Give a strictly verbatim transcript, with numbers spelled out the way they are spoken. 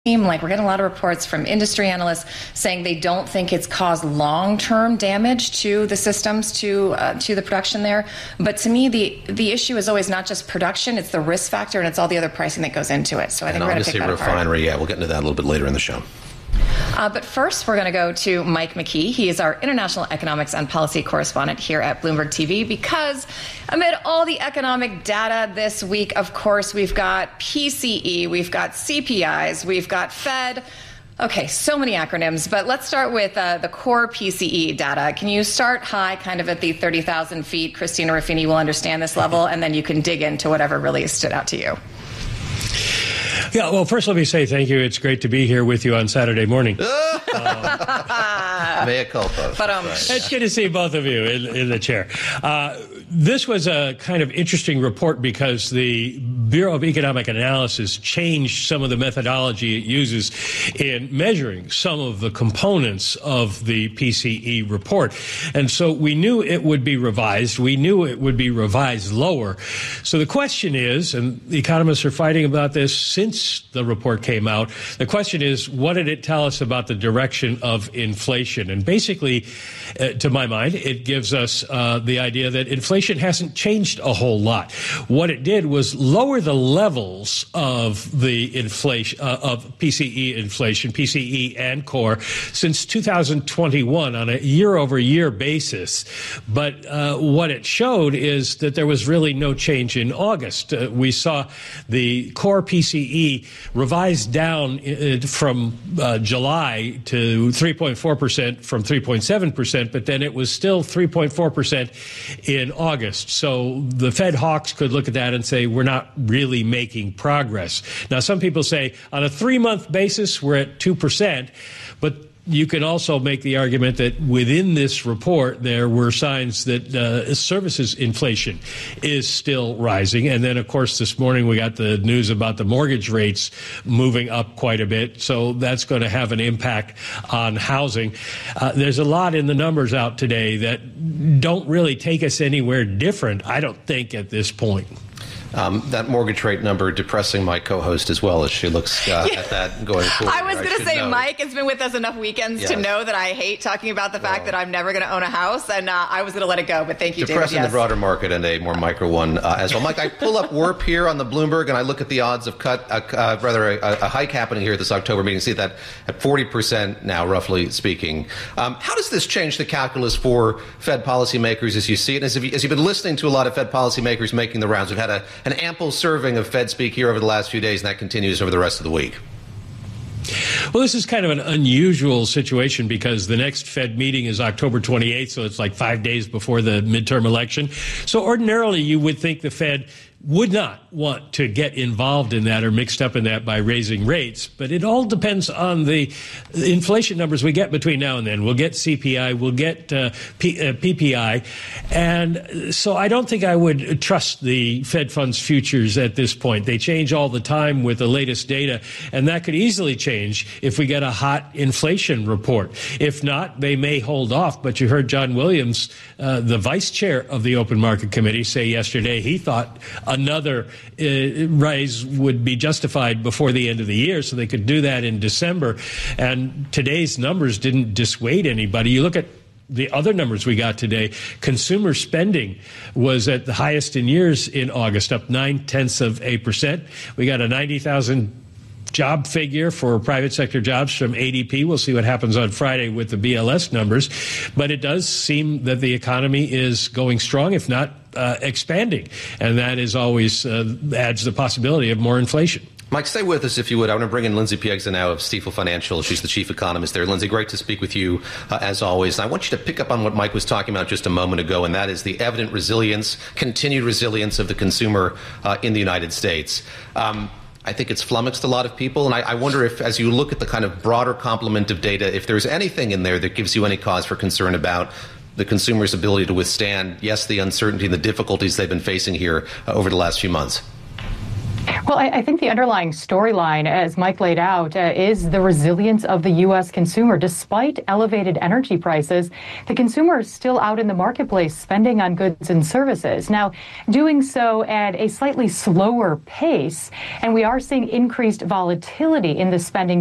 Like, we're getting a lot of reports from industry analysts saying they don't think it's caused long-term damage to the systems, to uh, to the production there. But to me, the the issue is always not just production; it's the risk factor and it's all the other pricing that goes into it. So I think and we're going to pick that apart. Refinery, yeah, we'll get into that a little bit later in the show. Uh, but first, we're going to go to Mike McKee. He is our international economics and policy correspondent here at Bloomberg T V, because amid all the economic data this week, of course, we've got P C E, we've got C P Is, we've got Fed. Okay, so many acronyms, but let's start with uh, the core P C E data. Can you start high, kind of at the thirty thousand feet? Christina Ruffini will understand this level, and then you can dig into whatever really stood out to you. Yeah, well, first let me say thank you. It's great to be here with you on Saturday morning. uh, Mea culpa. But, um, it's good to see both of you in, in the chair. Uh, this was a kind of interesting report because the Bureau of Economic Analysis changed some of the methodology it uses in measuring some of the components of the P C E report. And so we knew it would be revised. We knew it would be revised lower. So the question is, and the economists are fighting about this since the report came out, the question is, what did it tell us about the direction of inflation? And basically, uh, to my mind, it gives us uh, the idea that inflation hasn't changed a whole lot. What it did was lower the levels of the inflation, uh, of P C E inflation, P C E and core, since two thousand twenty-one on a year-over-year basis. But uh, what it showed is that there was really no change in August. Uh, we saw the core P C E revised down uh, from uh, July to three point four percent from three point seven percent, but then it was still three point four percent in August. So the Fed hawks could look at that and say, we're not really making progress. Now, some people say on a three-month basis, we're at two percent, but you can also make the argument that within this report, there were signs that uh, services inflation is still rising. And then, of course, this morning we got the news about the mortgage rates moving up quite a bit. So that's going to have an impact on housing. Uh, there's a lot in the numbers out today that don't really take us anywhere different, I don't think, at this point. Um, that mortgage rate number depressing my co-host as well as she looks uh, yeah. at that going forward. I was going to say, know. Mike has been with us enough weekends yes. to know that I hate talking about the fact well, that I'm never going to own a house, and uh, I was going to let it go, but thank you, David. Depressing yes. the broader market and a more micro one uh, as well. Mike, I pull up W R P here on the Bloomberg, and I look at the odds of cut, uh, uh, rather a, a hike happening here at this October meeting. See that at forty percent now, roughly speaking. Um, how does this change the calculus for Fed policymakers as you see it? As, you, as you've been listening to a lot of Fed policymakers making the rounds, we've had a, an ample survey of Fed speak here over the last few days, and that continues over the rest of the week. Well, this is kind of an unusual situation because the next Fed meeting is October twenty-eighth, so it's like five days before the midterm election. So ordinarily, you would think the Fed would not want to get involved in that or mixed up in that by raising rates. But it all depends on the inflation numbers we get between now and then. We'll get C P I, we'll get uh, P, uh, P P I. And so I don't think I would trust the Fed funds futures at this point. They change all the time with the latest data, and that could easily change if we get a hot inflation report. If not, they may hold off. But you heard John Williams, uh, the vice chair of the Open Market Committee, say yesterday he thought another uh, rise would be justified before the end of the year, so they could do that in December. And today's numbers didn't dissuade anybody. You look at the other numbers we got today. Consumer spending was at the highest in years in August, up nine-tenths of a percent. We got a ninety thousand job figure for private sector jobs from A D P. We'll see what happens on Friday with the B L S numbers. But it does seem that the economy is going strong, if not uh, expanding. And that is always uh, adds the possibility of more inflation. Mike, stay with us if you would. I want to bring in Lindsay Piegza now of Stifel Financial. She's the chief economist there. Lindsay, great to speak with you uh, as always. And I want you to pick up on what Mike was talking about just a moment ago, and that is the evident resilience, continued resilience of the consumer uh, in the United States. Um, I think it's flummoxed a lot of people, and I, I wonder if, as you look at the kind of broader complement of data, if there's anything in there that gives you any cause for concern about the consumer's ability to withstand, yes, the uncertainty and the difficulties they've been facing here uh, over the last few months. Well, I, I think the underlying storyline, as Mike laid out, uh, is the resilience of the U S consumer. Despite elevated energy prices, the consumer is still out in the marketplace spending on goods and services. Now, doing so at a slightly slower pace, and we are seeing increased volatility in the spending